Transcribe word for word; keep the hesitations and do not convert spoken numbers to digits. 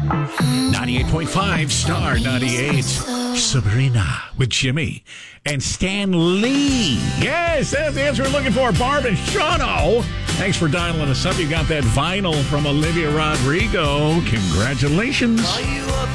ninety-eight point five Star ninety-eight. Sabrina with Jimmy and Stan Lee. Yes, that's the answer we're looking for. Barb and Shawno. Thanks for dialing us up. You got that vinyl from Olivia Rodrigo. Congratulations. Call you up